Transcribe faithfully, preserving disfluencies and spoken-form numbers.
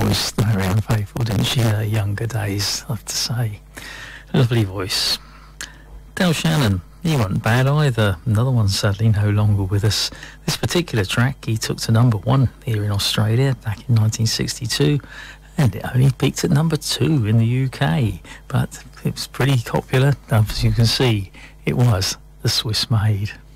was very unfaithful, didn't she, her younger days, I have to say. Lovely voice. Del Shannon, he wasn't bad either. Another one sadly no longer with us. This particular track he took to number one here in Australia back in nineteen sixty-two, and it only peaked at number two in the U K. But it was pretty popular, as you can see. It was the Swiss Maid.